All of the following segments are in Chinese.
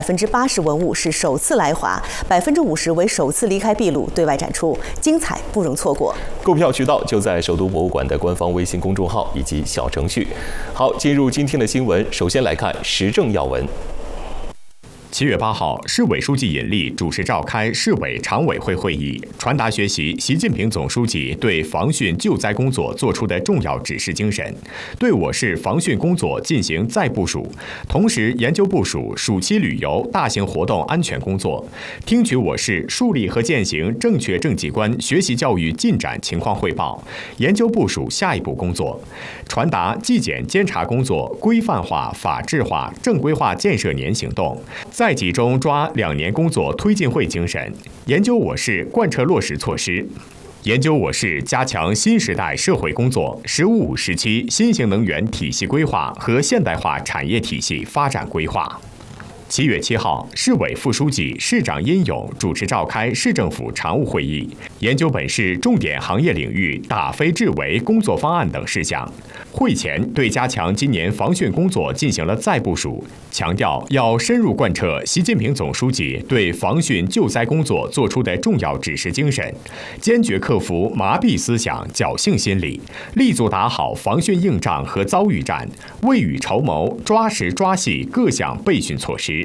80%文物是首次来华，50%为首次离开秘鲁对外展出，精彩不容错过。 购票渠道就在首都博物馆的官方微信公众号以及小程序。好，进入今天的新闻，首先来看时政要闻。 7月8号，市委书记尹力主持召开市委常委会会议，传达学习习近平总书记对防汛救灾工作作出的重要指示精神，对我市防汛工作进行再部署，同时研究部署暑期旅游大型活动安全工作，听取我市树立和践行正确政绩观学习教育进展情况汇报，研究部署下一步工作，传达纪检监察工作规范化、法治化、正规化建设年行动。再集中抓2年工作推进会精神，研究我市贯彻落实措施，研究我市加强新时代社会工作“十五五”时期新型能源体系规划和现代化产业体系发展规划。7月7号，市委副书记、市长殷勇主持召开市政府常务会议，研究本市重点行业领域打非治为工作方案等事项。会前对加强今年防汛工作进行了再部署，强调要深入贯彻习近平总书记对防汛救灾工作作出的重要指示精神，坚决克服麻痹思想、侥幸心理，立足打好防汛硬仗和遭遇战，未雨绸缪，抓实抓细各项备汛措施。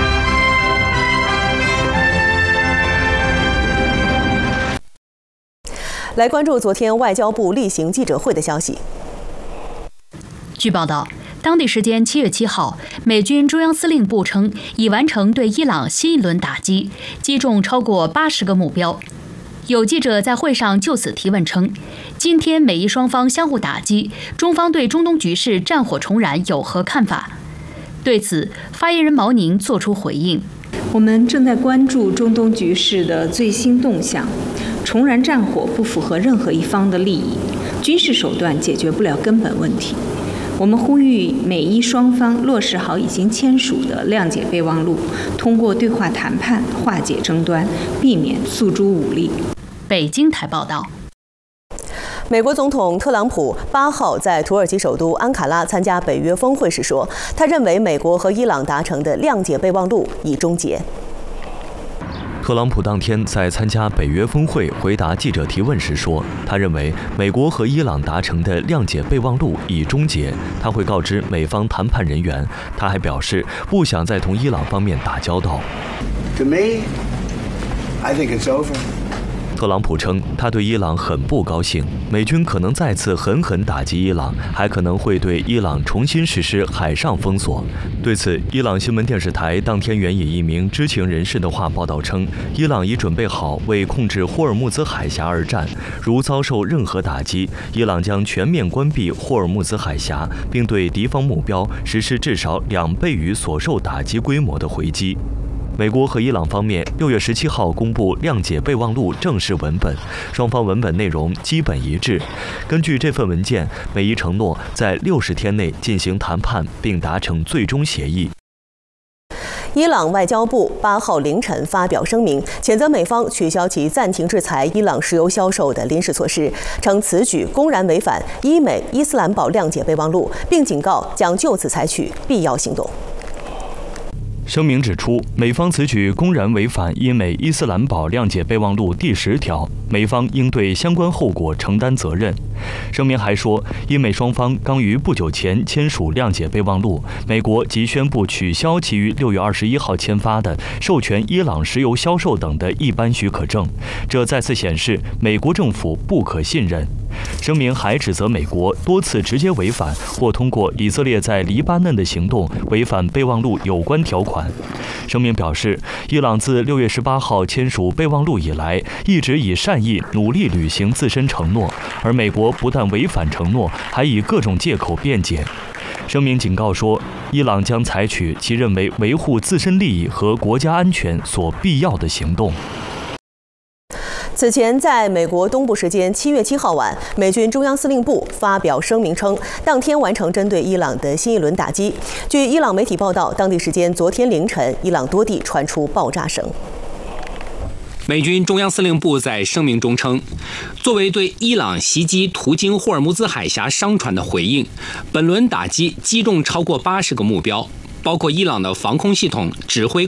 来关注昨天外交部例行记者会的消息。 据报道，当地时间7月7号，美军中央司令部称已完成对伊朗新一轮打击，击中超过80个目标。有记者在会上就此提问称，今天美伊双方相互打击，中方对中东局势战火重燃有何看法？对此，发言人毛宁作出回应： 我们正在关注中东局势的最新动向，重燃战火不符合任何一方的利益，军事手段解决不了根本问题。我们呼吁美伊双方落实好已经签署的谅解备忘录，通过对话谈判化解争端，避免诉诸武力。 北京台报道。 美国总统特朗普8号在土耳其首都安卡拉参加北约峰会时说，他认为美国和伊朗达成的谅解备忘录已终结。 特朗普当天在参加北约峰会回答记者提问时说，他认为美国和伊朗达成的谅解备忘录已终结，他会告知美方谈判人员。他还表示不想再同伊朗方面打交道。 To me, I think it's over. 特朗普称，他对伊朗很不高兴，美军可能再次狠狠打击伊朗，还可能会对伊朗重新实施海上封锁。对此，伊朗新闻电视台当天援引一名知情人士的话报道称，伊朗已准备好为控制霍尔木兹海峡而战，如遭受任何打击，伊朗将全面关闭霍尔木兹海峡，并对敌方目标实施至少2倍于所受打击规模的回击。美国和伊朗方面6月17号公布谅解备忘录正式文本，双方文本内容基本一致。根据这份文件，美伊承诺在60天内进行谈判，并达成最终协议。 伊朗外交部8号凌晨发表声明，谴责美方取消其暂停制裁伊朗石油销售的临时措施，称此举公然违反伊美伊斯兰堡谅解备忘录，并警告将就此采取必要行动。 声明指出，美方此举公然违反伊美伊斯兰堡谅解备忘录第10条，美方应对相关后果承担责任。声明还说，伊美双方刚于不久前签署谅解备忘录，美国即宣布取消其于6月21号签发的授权伊朗石油销售等的一般许可证，这再次显示美国政府不可信任。声明还指责美国多次直接违反或通过以色列在黎巴嫩的行动违反备忘录有关条款。声明表示，伊朗自6月18号签署备忘录以来，一直以善意努力履行自身承诺，而美国不但违反承诺，还以各种借口辩解。声明警告说，伊朗将采取其认为维护自身利益和国家安全所必要的行动。 此前，在美国东部时间7月7号晚，美军中央司令部发表声明称，当天完成针对伊朗的新一轮打击。据伊朗媒体报道，当地时间昨天凌晨，伊朗多地传出爆炸声。 美军中央司令部在声明中称，作为对伊朗袭击途经霍尔木兹海峡商船的回应，本轮打击击中超过80个目标，包括伊朗的防空系统、指挥